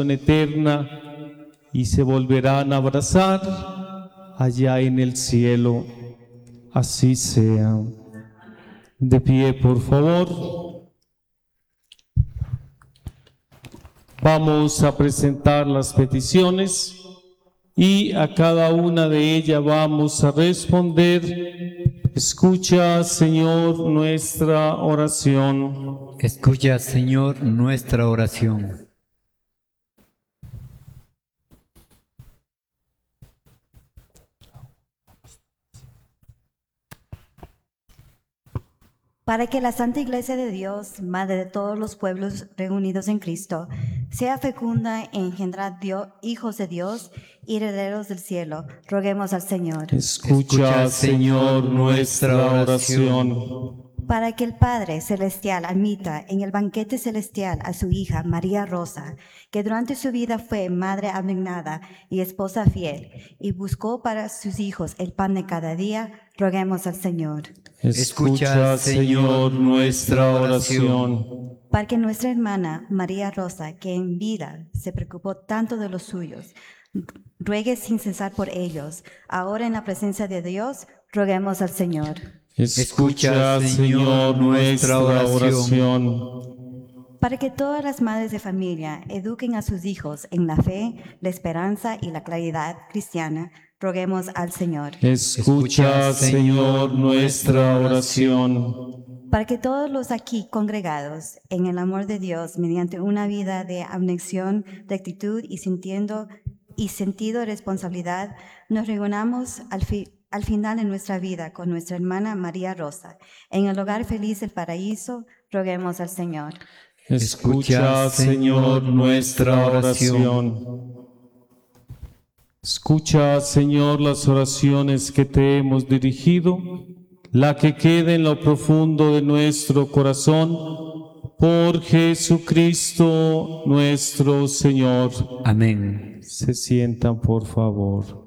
eterna y se volverán a abrazar allá en el cielo. Así sea. De pie, por favor. Vamos a presentar las peticiones y a cada una de ellas vamos a responder. Escucha, Señor, nuestra oración. Escucha, Señor, nuestra oración. Para que la Santa Iglesia de Dios, Madre de todos los pueblos reunidos en Cristo, sea fecunda e engendrar hijos de Dios y herederos del cielo, roguemos al Señor. Escucha, Señor, nuestra oración. Para que el Padre Celestial admita en el banquete celestial a su hija María Rosa, que durante su vida fue madre abnegada y esposa fiel, y buscó para sus hijos el pan de cada día, roguemos al Señor. Escucha, Señor, nuestra oración. Para que nuestra hermana María Rosa, que en vida se preocupó tanto de los suyos, ruegue sin cesar por ellos. Ahora en la presencia de Dios, roguemos al Señor. Escucha, Señor, nuestra oración. Para que todas las madres de familia eduquen a sus hijos en la fe, la esperanza y la claridad cristiana, roguemos al Señor. Escucha, Señor, nuestra oración. Para que todos los aquí congregados en el amor de Dios, mediante una vida de abnegación, rectitud y sentido de responsabilidad, nos reunamos al final de nuestra vida con nuestra hermana María Rosa. En el hogar feliz del paraíso, roguemos al Señor. Escucha, Señor, nuestra oración. Escucha, Señor, las oraciones que te hemos dirigido, la que quede en lo profundo de nuestro corazón, por Jesucristo nuestro Señor. Amén. Se sientan, por favor.